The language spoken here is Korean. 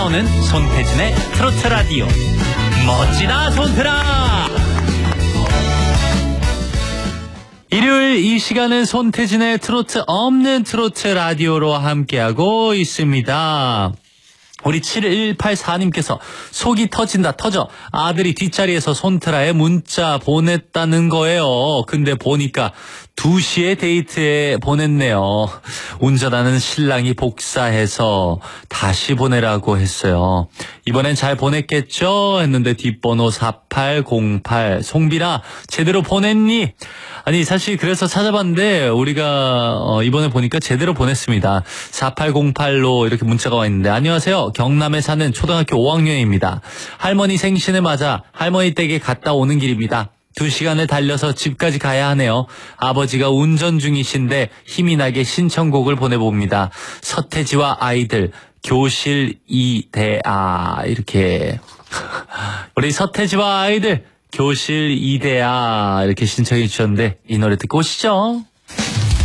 오는 손태진의 트로트 라디오. 멋지다 손태라. 일요일 이 시간은 손태진의 트로트 없는 트로트 라디오로 함께하고 있습니다. 우리 7184님께서 속이 터진다 터져 아들이 뒷자리에서 손트라에 문자 보냈다는 거예요. 근데 보니까 2시에 데이트에 보냈네요. 운전하는 신랑이 복사해서 다시 보내라고 했어요. 이번엔 잘 보냈겠죠? 했는데 뒷번호 4808 송빈아 제대로 보냈니? 아니 사실 그래서 찾아봤는데 우리가 이번에 보니까 제대로 보냈습니다. 4808로 이렇게 문자가 와 있는데 안녕하세요. 경남에 사는 초등학교 5학년입니다. 할머니 생신을 맞아 할머니 댁에 갔다 오는 길입니다. 2시간을 달려서 집까지 가야 하네요. 아버지가 운전 중이신데 힘이 나게 신청곡을 보내봅니다. 서태지와 아이들 교실 2대아 이렇게 우리 서태지와 아이들 교실 2대아 이렇게 신청해 주셨는데 이 노래 듣고 오시죠.